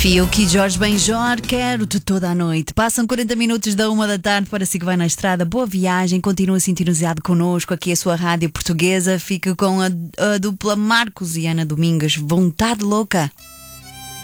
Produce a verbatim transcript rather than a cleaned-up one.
Fiuk e Jorge Benjor, quero-te toda a noite. Passam quarenta minutos da uma da tarde para si que vai na estrada. Boa viagem, continua sintonizado connosco. Aqui é a sua rádio portuguesa. Fica com a, a dupla Marcos e Ana Domingas. Vontade Louca.